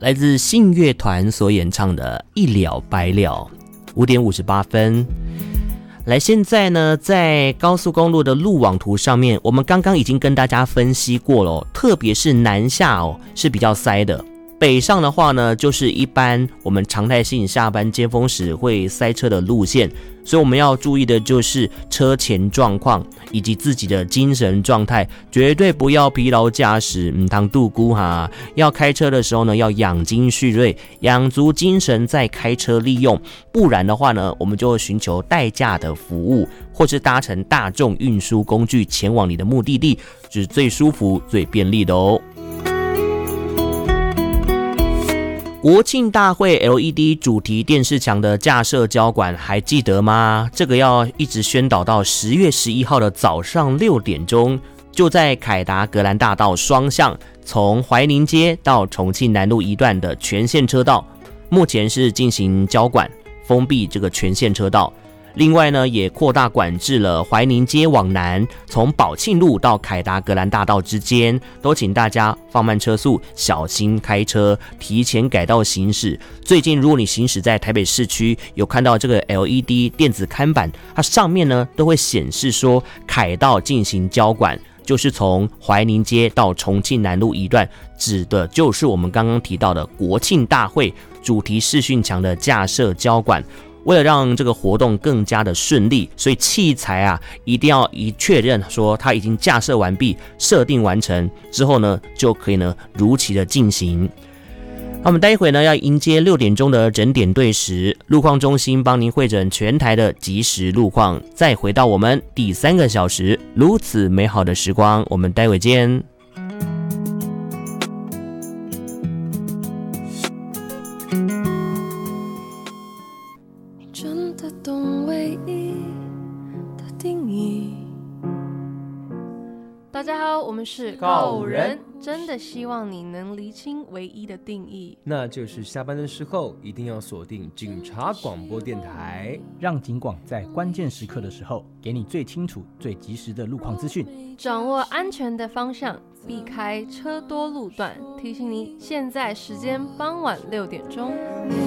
来自信乐团所演唱的一了百了，5点58分。来，现在呢，在高速公路的路网图上面，我们刚刚已经跟大家分析过了，特别是南下是比较塞的。北上的话呢，就是一般我们常态性下班尖峰时会塞车的路线，所以我们要注意的就是车前状况以及自己的精神状态，绝对不要疲劳驾驶，当度估哈。要开车的时候呢，要养精蓄锐，养足精神再开车利用，不然的话呢，我们就寻求代驾的服务，或是搭乘大众运输工具前往你的目的地，是最舒服、最便利的哦。国庆大会 LED 主题电视墙的架设交管还记得吗？这个要一直宣导到10月11号的早上6点钟，就在凯达格兰大道双向，从怀宁街到重庆南路一段的全线车道，目前是进行交管，封闭这个全线车道。另外呢，也扩大管制了怀宁街往南，从宝庆路到凯达格兰大道之间，都请大家放慢车速，小心开车，提前改道行驶。最近如果你行驶在台北市区，有看到这个 LED 电子看板，它上面呢都会显示说凯道进行交管，就是从怀宁街到重庆南路一段，指的就是我们刚刚提到的国庆大会主题视讯墙的架设交管。为了让这个活动更加的顺利，所以器材一定要确认说它已经架设完毕，设定完成之后呢，就可以呢如期的进行。那我们待会呢要迎接6点钟的整点对时，路况中心帮您汇整全台的即时路况，再回到我们第3个小时如此美好的时光，我们待会见。 大家好，我们是狗人，真的希望你能厘清唯一的定义， 那就是下班的时候一定要锁定警察广播电台， 让警广在关键时刻的时候给你最清楚、最及时的路况资讯， 掌握安全的方向，避开车多路段，提醒你现在时间傍晚6点钟。